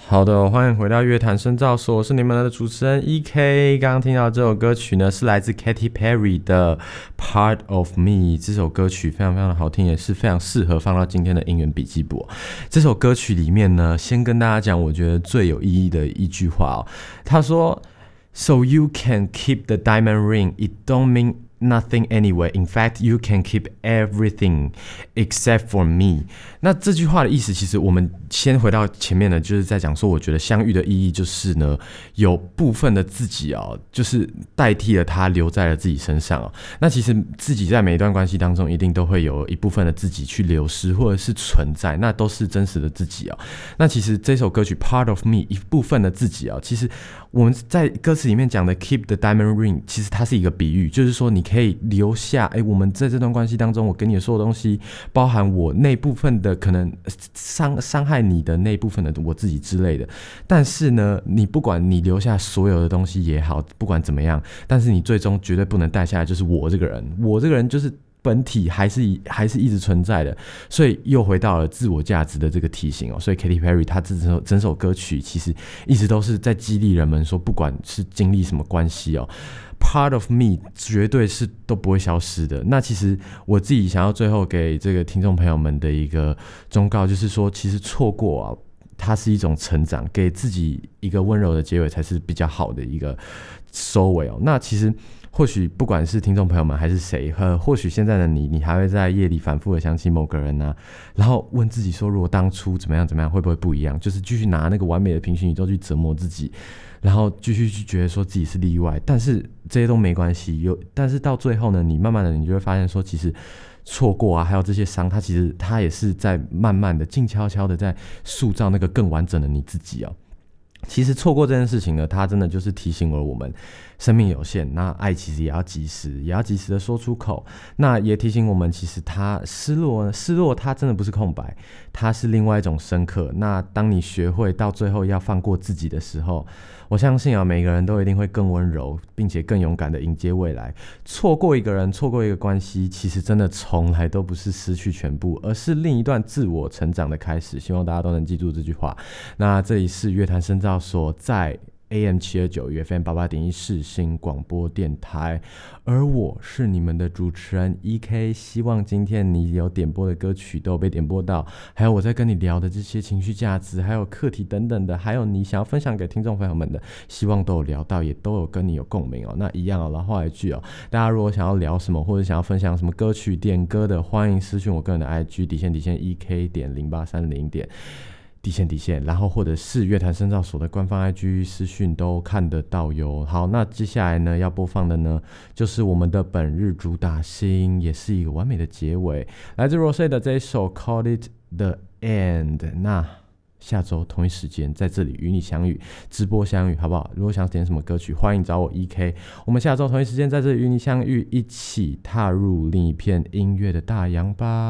好的，欢迎回到乐坛深造所，我是你们的主持人 EK。刚刚听到这首歌曲呢，是来自 Katy Perry 的 Part of Me。这首歌曲非常非常的好听，也是非常适合放到今天的音源笔记簿。这首歌曲里面呢，先跟大家讲，我觉得最有意义的一句话他说 ：“So you can keep the diamond ring, it don't mean nothing anyway. In fact, you can keep everything except for me.” 那这句话的意思，其实我们先回到前面呢，就是在讲说，我觉得相遇的意义就是呢，有部分的自己就是代替了他，留在了自己身上那其实自己在每一段关系当中，一定都会有一部分的自己去流失，或者是存在，那都是真实的自己那其实这首歌曲 Part of Me 一部分的自己其实我们在歌词里面讲的 Keep the diamond ring， 其实它是一个比喻，就是说你可以留下我们在这段关系当中，我给你的所有东西，包含我那部分的可能伤害你的那部分的我自己之类的。但是呢，你不管你留下所有的东西也好，不管怎么样，但是你最终绝对不能带下来就是我这个人，我这个人就是本体还是一直存在的，所以又回到了自我价值的这个提醒所以 Katy Perry 她整首歌曲其实一直都是在激励人们说，不管是经历什么关系Part of me 绝对是都不会消失的。那其实我自己想要最后给这个听众朋友们的一个忠告，就是说其实错过它是一种成长，给自己一个温柔的结尾才是比较好的一个收尾那其实或许不管是听众朋友们还是谁，或许现在的你还会在夜里反复的想起某个人然后问自己说，如果当初怎么样会不会不一样，就是继续拿那个完美的平行宇宙去折磨自己，然后继续去觉得说自己是例外，但是这些都没关系但是到最后呢，你慢慢的你就会发现说，其实错过还有这些伤，它其实它也是在慢慢的静悄悄的在塑造那个更完整的你自己其实错过这件事情呢，它真的就是提醒了我们生命有限，那爱其实也要及时的说出口。那也提醒我们，其实它失落它真的不是空白，它是另外一种深刻。那当你学会到最后要放过自己的时候，我相信每个人都一定会更温柔，并且更勇敢的迎接未来。错过一个人，错过一个关系，其实真的从来都不是失去全部，而是另一段自我成长的开始。希望大家都能记住这句话。那这里是乐坛深造所，在AM729 FM 88.1世新广播电台，而我是你们的主持人 EK。 希望今天你有点播的歌曲都有被点播到，还有我在跟你聊的这些情绪价值，还有课题等等的，还有你想要分享给听众朋友们的，希望都有聊到，也都有跟你有共鸣那一样老话一句大家如果想要聊什么，或者想要分享什么歌曲点歌的，欢迎私讯我个人的 IG _EK.0830. 然后或者是乐坛深造所的官方 IG 私讯都看得到哟。好，那接下来呢要播放的呢，就是我们的本日主打星，也是一个完美的结尾，来自 Rosé 的这一首 Call It The End。 那下周同一时间在这里与你相遇，直播相遇好不好？如果想点什么歌曲，欢迎找我 EK。 我们下周同一时间在这里与你相遇，一起踏入另一片音乐的大洋吧。